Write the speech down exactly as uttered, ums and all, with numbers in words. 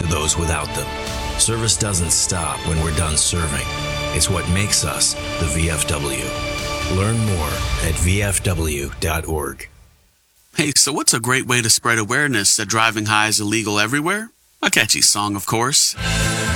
to those without them. Service doesn't stop when we're done serving. It's what makes us the V F W. Learn more at V F W dot org. Hey, so what's a great way to spread awareness that driving high is illegal everywhere? A catchy song, of course.